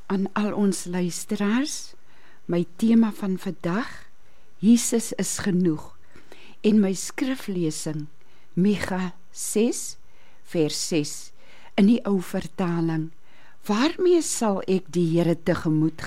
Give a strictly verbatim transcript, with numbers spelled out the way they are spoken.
Aan al ons luisteraars, my tema van vandag, Jesus is genoeg, en my skriflesing, Micha ses, vers ses, in die ou vertaling, waarmee sal ek die Here tegemoet